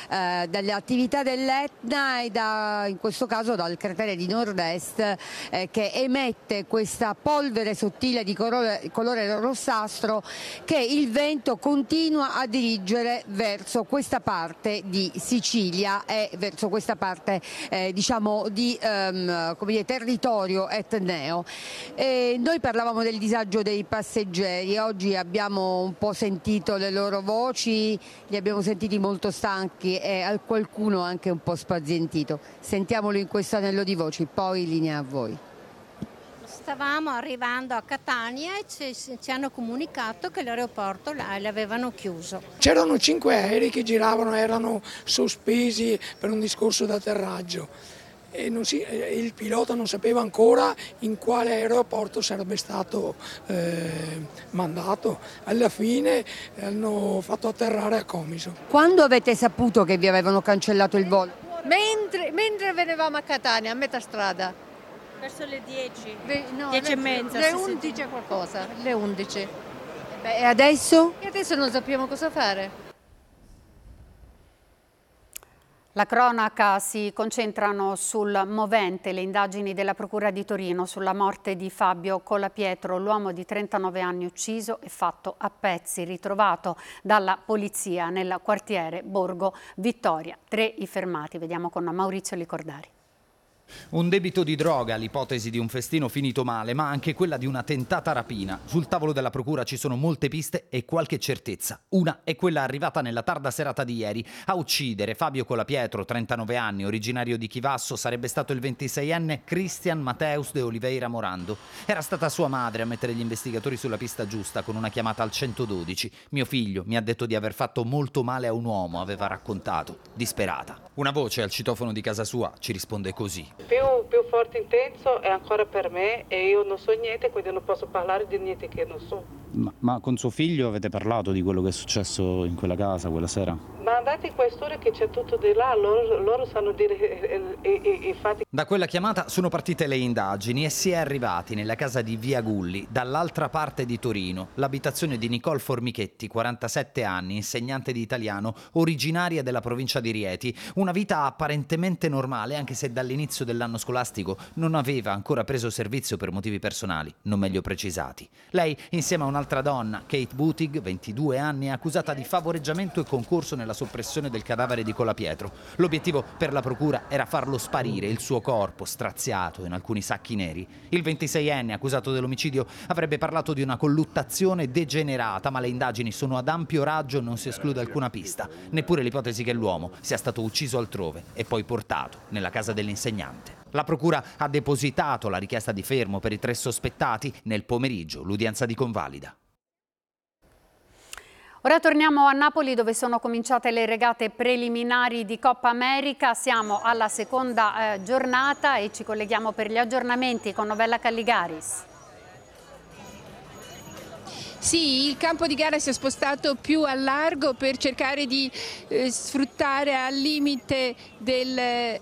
dalle attività dell'Etna e in questo caso dal cratere di Nord-Est che emette questa polvere sottile di colore rossastro che il vento continua a dirigere verso questa parte di Sicilia e verso questa parte diciamo di territorio etneo. Noi parlavamo del disagio dei passeggeri, oggi abbiamo un po' sentito le loro voci, li abbiamo sentiti molto stanchi e qualcuno anche un po' spazientito. Sentiamolo in questo anello di voci, poi linea a voi. Stavamo arrivando a Catania e ci hanno comunicato che l'aeroporto l'avevano chiuso. C'erano 5 aerei che giravano, erano sospesi per un discorso d'atterraggio. E il pilota non sapeva ancora in quale aeroporto sarebbe stato mandato. Alla fine hanno fatto atterrare a Comiso. Quando avete saputo che vi avevano cancellato il volo? Mentre venivamo a Catania, a metà strada. Verso le 10? 10 e mezza. Le 11 e qualcosa, le 11. E adesso? E adesso non sappiamo cosa fare. La cronaca si concentrano sul movente le indagini della Procura di Torino sulla morte di Fabio Colapietro, l'uomo di 39 anni ucciso e fatto a pezzi, ritrovato dalla polizia nel quartiere Borgo Vittoria. 3 i fermati, vediamo con Maurizio Licordari. Un debito di droga, l'ipotesi di un festino finito male, ma anche quella di una tentata rapina. Sul tavolo della procura ci sono molte piste e qualche certezza. Una è quella arrivata nella tarda serata di ieri. A uccidere Fabio Colapietro, 39 anni, originario di Chivasso, sarebbe stato il 26enne Cristian Mateus de Oliveira Morando. Era stata sua madre a mettere gli investigatori sulla pista giusta con una chiamata al 112. Mio figlio mi ha detto di aver fatto molto male a un uomo, aveva raccontato, disperata. Una voce al citofono di casa sua ci risponde così. Più forte intenso è ancora per me e io non so niente, quindi non posso parlare di niente che non so. Ma con suo figlio avete parlato di quello che è successo in quella casa quella sera? Ma andate in questura che c'è tutto di là, loro sanno dire i fatti. Da quella chiamata sono partite le indagini e si è arrivati nella casa di Via Gulli, dall'altra parte di Torino, l'abitazione di Nicole Formichetti, 47 anni, insegnante di italiano, originaria della provincia di Rieti. Una vita apparentemente normale, anche se dall'inizio dell'anno scolastico non aveva ancora preso servizio per motivi personali, non meglio precisati. Lei, insieme a un'altra donna, Kate Butig, 22 anni, è accusata di favoreggiamento e concorso nella soppressione del cadavere di Colapietro. L'obiettivo per la procura era farlo sparire, il suo corpo straziato in alcuni sacchi neri. Il 26enne, accusato dell'omicidio, avrebbe parlato di una colluttazione degenerata, ma le indagini sono ad ampio raggio e non si esclude alcuna pista, neppure l'ipotesi che l'uomo sia stato ucciso altrove e poi portato nella casa dell'insegnante. La procura ha depositato la richiesta di fermo per i 3 sospettati. Nel pomeriggio l'udienza di convalida. Ora torniamo a Napoli dove sono cominciate le regate preliminari di Coppa America. Siamo alla seconda giornata e ci colleghiamo per gli aggiornamenti con Novella Calligaris. Sì, il campo di gara si è spostato più a largo per cercare di sfruttare il limite del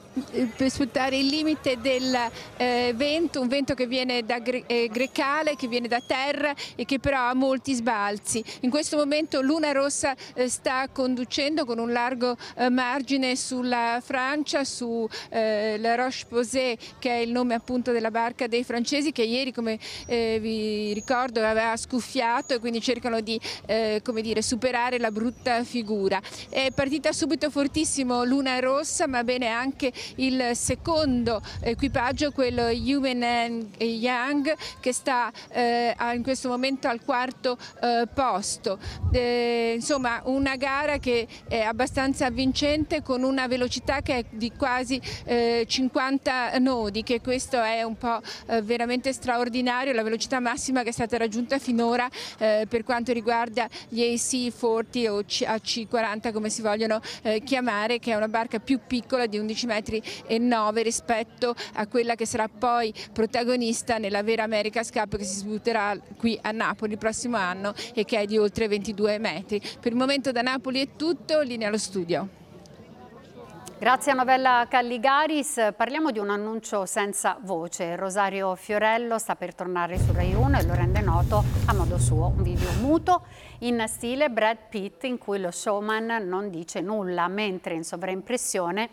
vento, un vento che viene da Grecale, che viene da terra e che però ha molti sbalzi. In questo momento Luna Rossa sta conducendo con un largo margine sulla Francia, su la Roche-Posay, che è il nome appunto della barca dei francesi, che ieri, come vi ricordo, aveva scuffiato e quindi cercano di superare la brutta figura. È partita subito fortissimo Luna Rossa, ma bene anche il secondo equipaggio, quello Yumen Yang, che sta in questo momento al 4º posto. Insomma, una gara che è abbastanza avvincente, con una velocità che è di quasi 50 nodi, che questo è un po' veramente straordinario, la velocità massima che è stata raggiunta finora per quanto riguarda gli AC40 o AC40, come si vogliono chiamare, che è una barca più piccola di 11,9 metri rispetto a quella che sarà poi protagonista nella vera America's Cup, che si disputerà qui a Napoli il prossimo anno e che è di oltre 22 metri. Per il momento da Napoli è tutto, linea allo studio. Grazie a Novella Calligaris. Parliamo di un annuncio senza voce. Rosario Fiorello sta per tornare su Rai 1 e lo rende noto a modo suo. Un video muto in stile Brad Pitt in cui lo showman non dice nulla, mentre in sovraimpressione